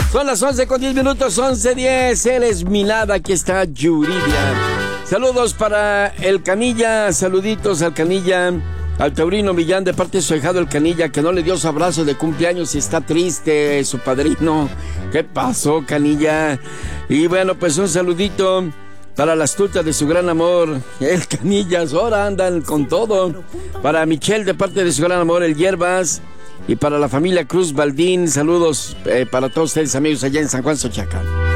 Son las 11:10, 11:10. Él es Milad, aquí está Yuridia. Saludos para el Canilla, saluditos al Canilla, al Taurino Millán, de parte de su ahijado el Canilla, que no le dio su abrazo de cumpleaños y está triste su padrino. ¿Qué pasó, Canilla? Y bueno, pues un saludito para la astuta de su gran amor, el Canillas. Ahora andan con todo. Para Michelle, de parte de su gran amor, el Hierbas. Y para la familia Cruz Baldín, saludos para todos ustedes, amigos, allá en San Juan, Xochacán.